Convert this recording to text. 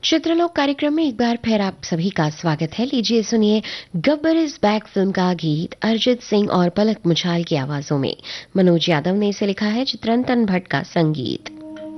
चित्रलोक कार्यक्रम में एक बार फिर आप सभी का स्वागत है। लीजिए सुनिए गब्बर इज बैक फिल्म का गीत अरिजीत सिंह और पलक मुछाल की आवाजों में। मनोज यादव ने इसे लिखा है, चित्रंतन भट्ट का संगीत।